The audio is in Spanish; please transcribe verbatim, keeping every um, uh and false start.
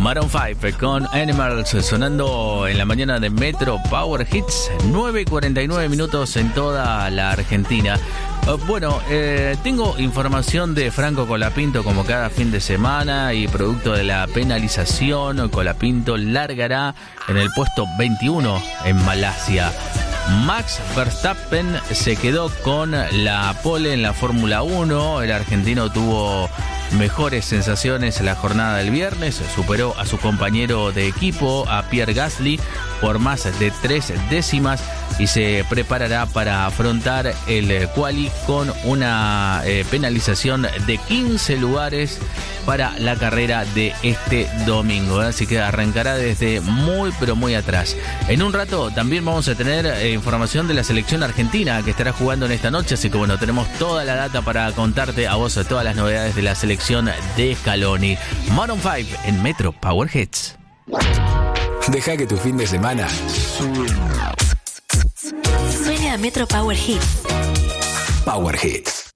Maroon cinco con Animals sonando en la mañana de Metro Power Hits, nueve y cuarenta y nueve minutos en toda la Argentina. Uh, bueno, eh, tengo información de Franco Colapinto como cada fin de semana y producto de la penalización, Colapinto largará en el puesto veintiuno en Malasia. Max Verstappen se quedó con la pole en la Fórmula uno. El argentino tuvo mejores sensaciones en la jornada del viernes. Superó a su compañero de equipo, a Pierre Gasly, por más de tres décimas y se preparará para afrontar el quali con una eh, penalización de quince lugares para la carrera de este domingo. Así que arrancará desde muy pero muy atrás. En un rato también vamos a tener eh, información de la selección argentina que estará jugando en esta noche. Así que bueno, tenemos toda la data para contarte a vos todas las novedades de la selección de Scaloni. Maroon cinco en Metro Power Hits. Deja que tu fin de semana suene a Metro Power Hits. Power Hits.